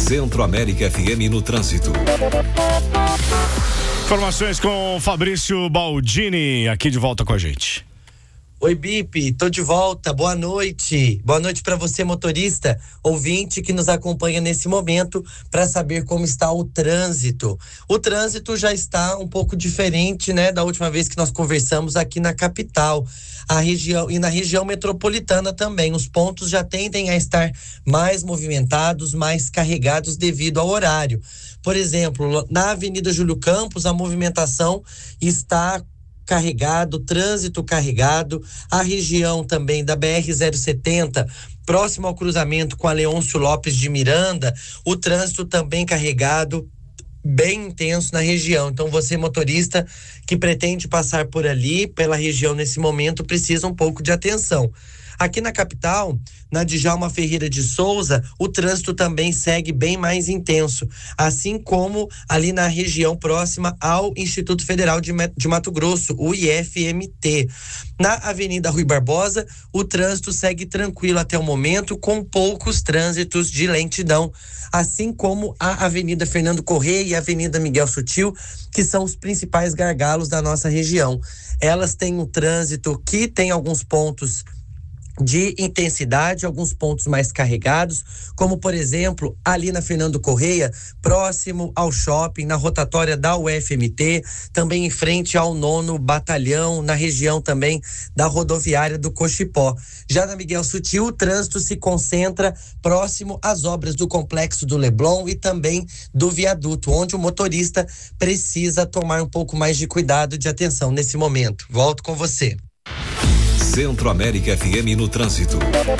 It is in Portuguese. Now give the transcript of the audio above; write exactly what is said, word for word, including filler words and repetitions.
Centro América F M no trânsito. Informações com Fabrício Baldini, aqui de volta com a gente. Oi, Bipe, tô de volta, boa noite. Boa noite para você, motorista, ouvinte que nos acompanha nesse momento para saber como está o trânsito. O trânsito já está um pouco diferente, né, da última vez que nós conversamos aqui na capital. A região e na região metropolitana também, os pontos já tendem a estar mais movimentados, mais carregados devido ao horário. Por exemplo, na Avenida Júlio Campos, a movimentação está carregado, trânsito carregado, a região também da B R zero setenta, próximo ao cruzamento com a Leôncio Lopes de Miranda, o trânsito também carregado, bem intenso na região. Então você, motorista que pretende passar por ali, pela região nesse momento, precisa um pouco de atenção. Aqui na capital, na Djalma Ferreira de Souza, o trânsito também segue bem mais intenso, assim como ali na região próxima ao Instituto Federal de, de Mato Grosso, o I F M T. Na Avenida Rui Barbosa, o trânsito segue tranquilo até o momento, com poucos trânsitos de lentidão, assim como a Avenida Fernando Corrêa e a Avenida Miguel Sutil, que são os principais gargalos da nossa região. Elas têm um trânsito que tem alguns pontos de intensidade, alguns pontos mais carregados, como por exemplo, ali na Fernando Corrêa, próximo ao shopping, na rotatória da U F M T, também em frente ao nono batalhão, na região também da rodoviária do Cochipó. Já na Miguel Sutil, o trânsito se concentra próximo às obras do complexo do Leblon e também do viaduto, onde o motorista precisa tomar um pouco mais de cuidado e de atenção nesse momento. Volto com você. Centro América F M no trânsito.